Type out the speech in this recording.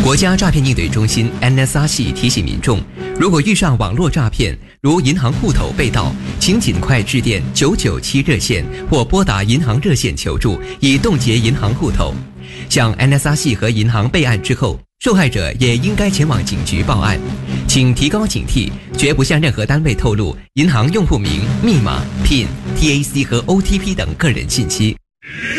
国家诈骗应对中心 NSRC 提醒民众，如果遇上网络诈骗，如银行户头被盗，请尽快致电997热线或拨打银行热线求助，以冻结银行户头。向 NSRC 和银行备案之后，受害者也应该前往警局报案。请提高警惕，绝不向任何单位透露银行用户名、密码、PIN、TAC 和 OTP 等个人信息。